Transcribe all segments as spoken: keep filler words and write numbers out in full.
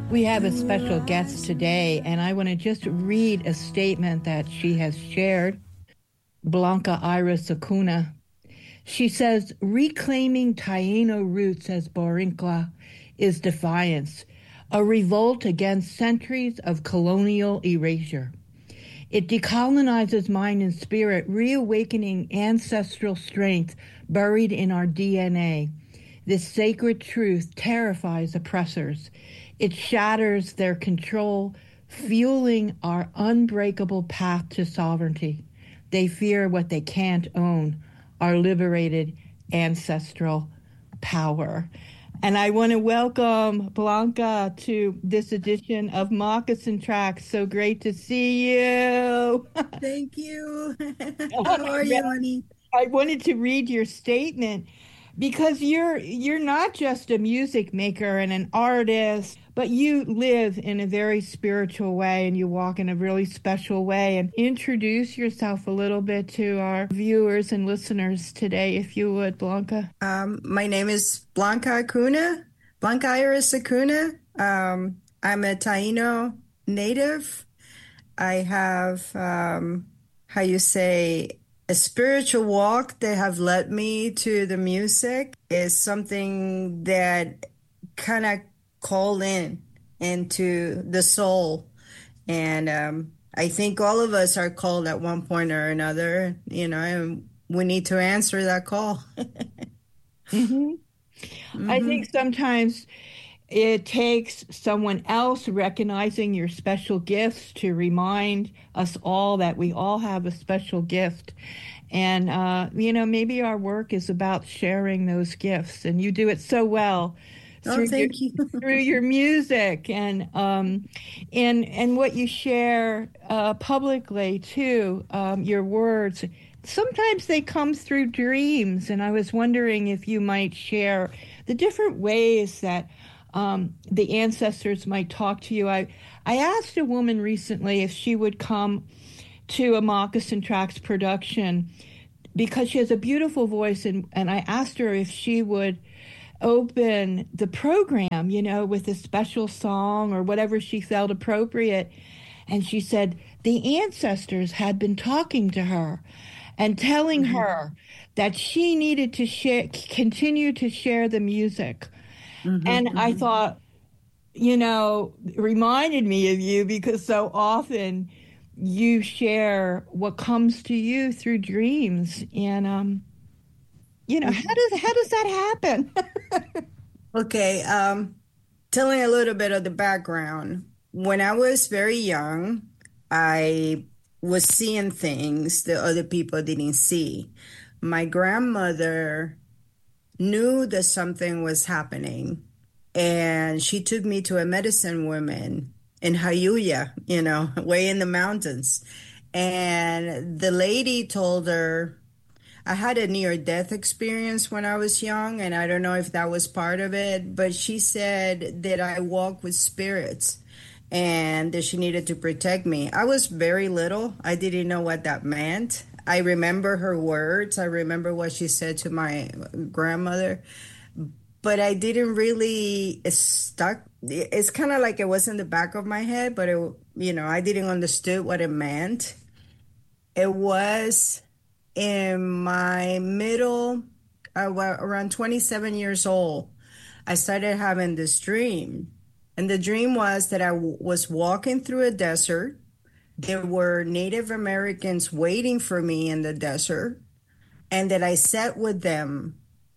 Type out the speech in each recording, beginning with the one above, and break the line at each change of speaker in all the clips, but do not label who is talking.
We have a special guest today, and I want to just read a statement that she has shared. Blanca Iris Acuna. She says, reclaiming Taino roots as Borincla is defiance, a revolt against centuries of colonial erasure. It decolonizes mind and spirit, reawakening ancestral strength buried in our D N A. This sacred truth terrifies oppressors. It shatters their control, fueling our unbreakable path to sovereignty. They fear what they can't own, our liberated ancestral power. And I want to welcome Blanca to this edition of Moccasin Tracks. So great to see you.
Thank you. How are you, honey?
I wanted to read your statement because you're you're not just a music maker and an artist, but you live in a very spiritual way and you walk in a really special way. And introduce yourself a little bit to our viewers and listeners today, if you would, Blanca.
Um, my name is Blanca Acuna, Blanca Iris Acuna. Um, I'm a Taino native. I have, um, how you say, a spiritual walk that have led me to the music is something that kind of called in into the soul. And um, I think all of us are called at one point or another, you know, and we need to answer that call.
mm-hmm. Mm-hmm. I think sometimes it takes someone else recognizing your special gifts to remind us all that we all have a special gift. And, uh, you know, maybe our work is about sharing those gifts, and you do it so well.
Oh,
through
thank
your,
you.
through your music and um, and and what you share uh, publicly too, um, your words. Sometimes they come through dreams, and I was wondering if you might share the different ways that um, the ancestors might talk to you. I I asked a woman recently if she would come to a Moccasin Tracks production because she has a beautiful voice, and, and I asked her if she would open the program, you know, with a special song or whatever she felt appropriate. And she said the ancestors had been talking to her and telling mm-hmm. her that she needed to share, continue to share the music. Mm-hmm, and mm-hmm. I thought, you know, it reminded me of you because so often you share what comes to you through dreams. And, um, you know, how does how does that happen?
Okay, um, telling a little bit of the background. When I was very young, I was seeing things that other people didn't see. My grandmother knew that something was happening, and she took me to a medicine woman in Jayuya, you know, way in the mountains. And the lady told her, I had a near-death experience when I was young, and I don't know if that was part of it, but she said that I walk with spirits and that she needed to protect me. I was very little. I didn't know what that meant. I remember her words. I remember what she said to my grandmother, but I didn't really stuck. It's kind of like it was in the back of my head, but it, you know, I didn't understand what it meant. It was in my middle, uh, around twenty-seven years old, I started having this dream. And the dream was that I w- was walking through a desert. There were Native Americans waiting for me in the desert, and that I sat with them.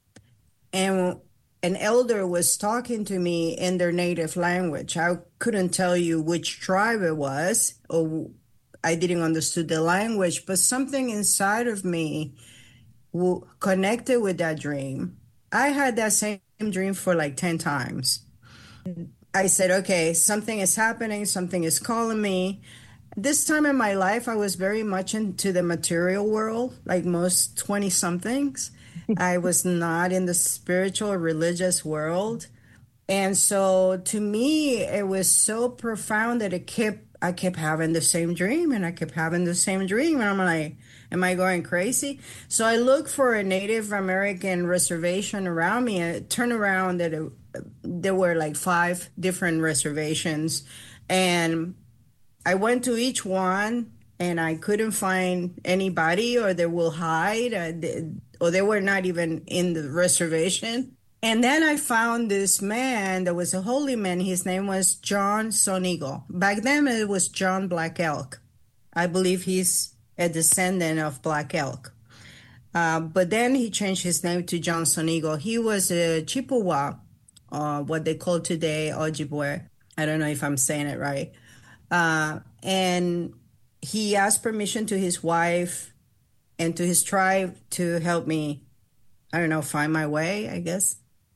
And an elder was talking to me in their native language. I couldn't tell you which tribe it was, or I didn't understand the language, but something inside of me connected with that dream. I had that same dream for like ten times. I said, okay, something is happening. Something is calling me. This time in my life, I was very much into the material world, like most twenty-somethings. I was not in the spiritual or religious world. And so to me, it was so profound that it kept, I kept having the same dream and I kept having the same dream. And I'm like, am I going crazy? So I looked for a Native American reservation around me. I turned around that it, there were like five different reservations, and I went to each one and I couldn't find anybody, or they will hide, or they, or they were not even in the reservation. And then I found this man that was a holy man. His name was John Sonigo. Back then it was John Black Elk. I believe he's a descendant of Black Elk. Uh, but then he changed his name to John Sonigo. He was a Chippewa, uh, what they call today Ojibwe. I don't know if I'm saying it right. Uh, and he asked permission to his wife and to his tribe to help me, I don't know, find my way, I guess.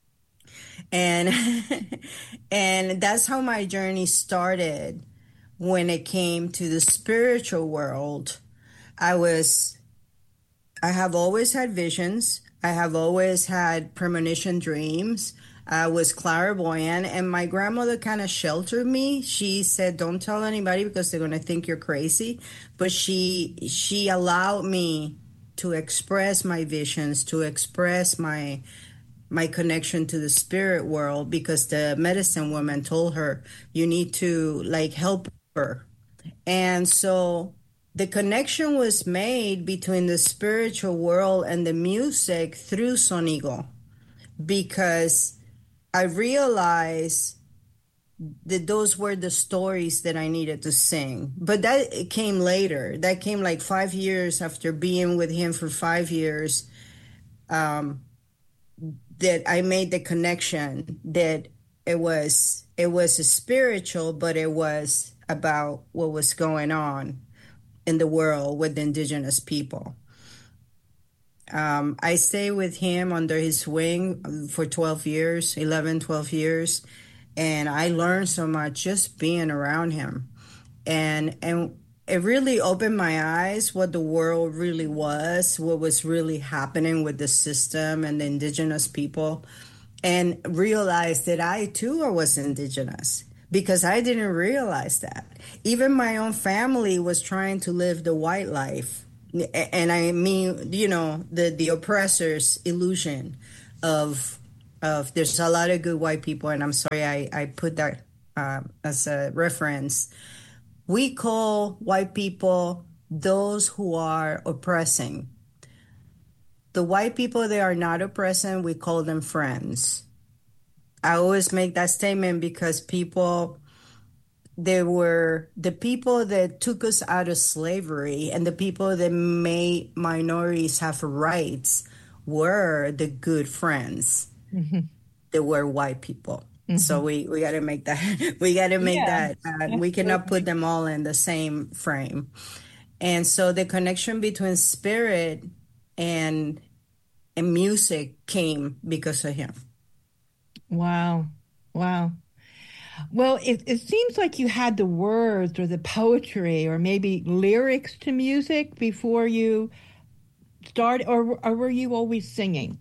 And and that's how my journey started. When it came to the spiritual world, I was I have always had visions. I have always had premonition dreams. I was clairvoyant, and my grandmother kind of sheltered me. She said, "Don't tell anybody because they're going to think you're crazy." But she she allowed me to express my visions, to express my my connection to the spirit world, because the medicine woman told her, "You need to like help her." And so the connection was made between the spiritual world and the music through Sonigo, because I realized that those were the stories that I needed to sing. But that came later. That came like five years after being with him for five years, um, that I made the connection that it was it was a spiritual, but it was about what was going on in the world with the indigenous people. Um, I stayed with him under his wing for twelve years, eleven, twelve years. And I learned so much just being around him. And, and it really opened my eyes what the world really was, what was really happening with the system and the indigenous people, and realized that I too was indigenous, because I didn't realize that. Even my own family was trying to live the white life. And I mean, you know, the, the oppressor's illusion of, of there's a lot of good white people. And I'm sorry, I, I put that uh, as a reference. We call white people those who are oppressing. The white people, they are not oppressing. We call them friends. I always make that statement because people, they were the people that took us out of slavery, and the people that made minorities have rights were the good friends. Mm-hmm. They were white people. Mm-hmm. So we, we got to make that, we got to make yeah, that, uh, we cannot put them all in the same frame. And so the connection between spirit and, and music came because of him.
Wow. Wow. Well, it, it seems like you had the words or the poetry or maybe lyrics to music before you started, or, or were you always singing?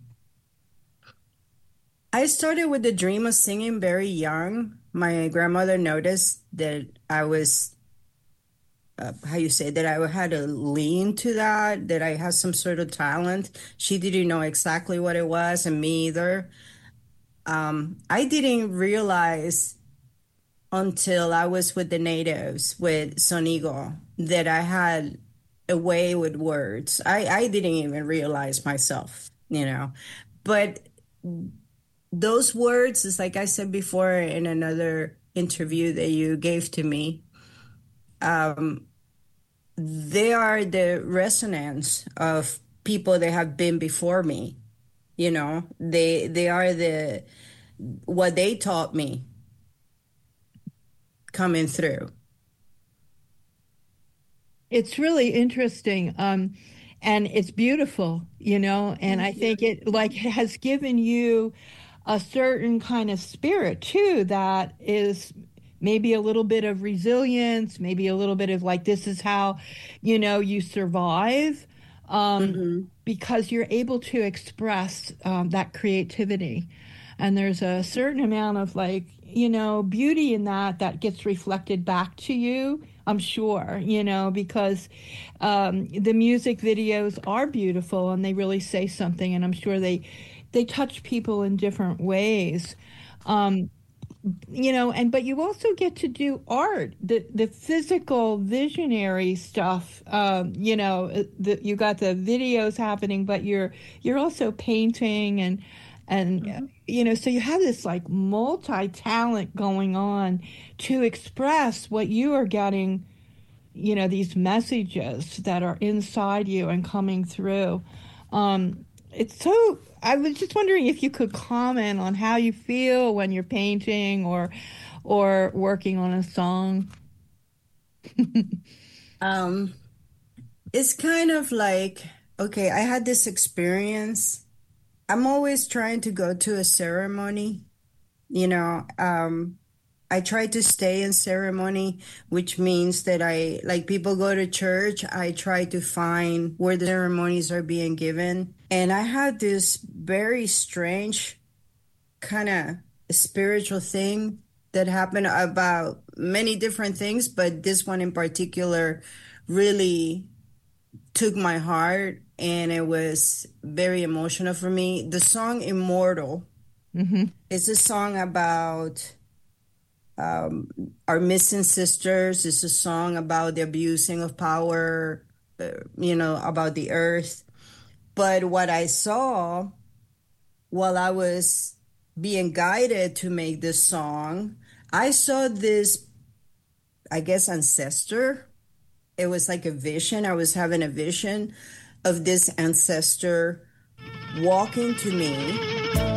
I started with the dream of singing very young. My grandmother noticed that I was, uh, how you say, that I had a lean to that, that I had some sort of talent. She didn't know exactly what it was, and me either. Um, I didn't realize until I was with the natives, with Sonigo, that I had a way with words. I, I didn't even realize myself, you know. But those words, is like I said before in another interview that you gave to me, um, they are the resonance of people that have been before me. You know, they they are the what they taught me coming through.
It's really interesting, um, and it's beautiful, you know, and I think it like has given you a certain kind of spirit too that is maybe a little bit of resilience, maybe a little bit of like, this is how, you know, you survive, um, mm-hmm. because you're able to express um, that creativity. And there's a certain amount of like, you know, beauty in that that gets reflected back to you, I'm sure, you know, because um, the music videos are beautiful and they really say something, and I'm sure they they touch people in different ways. Um, you know, and but you also get to do art, the the physical visionary stuff. Um, you know, uh, the, you got the videos happening, but you're you're also painting and and uh,
Mhm.
you know, so you have this like multi-talent going on to express what you are getting, you know, these messages that are inside you and coming through. Um, it's so, I was just wondering if you could comment on how you feel when you're painting or or working on a song.
Um, it's kind of like, okay, I had this experience. I'm always trying to go to a ceremony, you know. Um, I try to stay in ceremony, which means that I, like people go to church, I try to find where the ceremonies are being given. And I had this very strange kind of spiritual thing that happened about many different things, but this one in particular really took my heart and it was very emotional for me. The song Immortal
Hmm.
is a song about um, our missing sisters. It's a song about the abusing of power, uh, you know, about the earth. But what I saw while I was being guided to make this song, I saw this, I guess, ancestor. It was like a vision. I was having a vision of this ancestor walking to me